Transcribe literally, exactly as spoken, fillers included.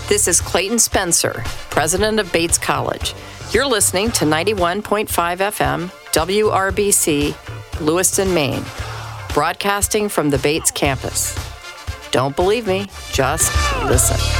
This is Clayton Spencer, president of Bates College. You're listening to ninety-one point five F M, W R B C, Lewiston, Maine, broadcasting from the Bates campus. Don't believe me? Just listen.